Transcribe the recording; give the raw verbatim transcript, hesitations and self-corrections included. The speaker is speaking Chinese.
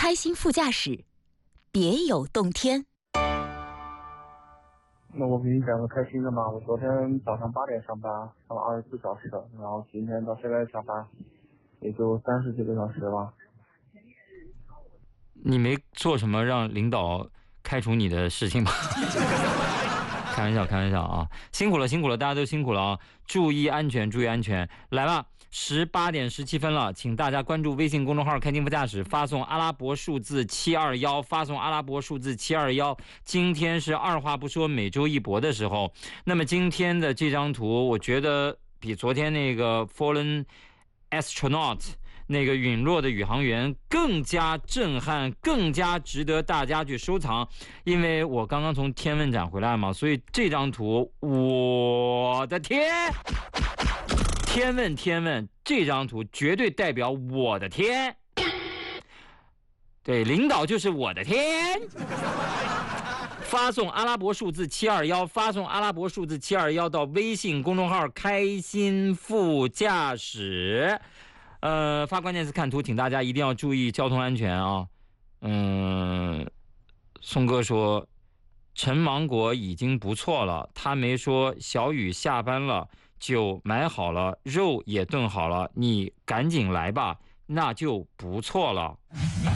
开心副驾驶，别有洞天。 那我给你讲个开心的嘛，我昨天早上八点上班，上了二十四小时，然后今天到现在下班，也就三十几个小时了。 你没做什么让领导开除你的事情吧？开玩笑，开玩笑啊！辛苦了，辛苦了，大家都辛苦了啊！注意安全，注意安全。来吧，十八点十七分了，请大家关注微信公众号"开心副驾驶"，发送阿拉伯数字七二一，发送阿拉伯数字七二一。今天是二话不说每周一博的时候，那么今天的这张图，我觉得比昨天那个 Fallen Astronaut 那个陨落的宇航员更加震撼，更加值得大家去收藏。因为我刚刚从天文展回来嘛，所以这张图，我的天，天问天问，这张图绝对代表我的天。对，领导就是我的天。发送阿拉伯数字七二一，发送阿拉伯数字七二一到微信公众号"开心副驾驶"。呃，发关键词看图，请大家一定要注意交通安全啊。嗯，松哥说陈芒果已经不错了，他没说小雨下班了，酒买好了，肉也炖好了，你赶紧来吧，那就不错了。